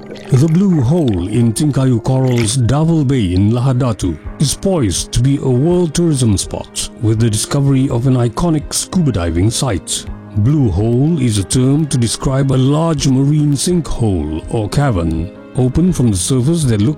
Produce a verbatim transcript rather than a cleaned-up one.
The Blue Hole in Tinkayu Coral's Davao Bay in Lahadatu is poised to be a world tourism spot with the discovery of an iconic scuba diving site. Blue hole is a term to describe a large marine sinkhole or cavern, open from the surface that looks